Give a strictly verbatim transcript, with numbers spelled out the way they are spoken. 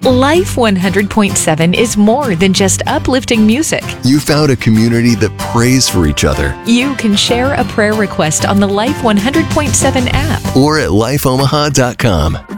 Life one hundred point seven is more than just uplifting music. You found a community that prays for each other. You can share a prayer request on the Life one hundred point seven app Or at life omaha dot com.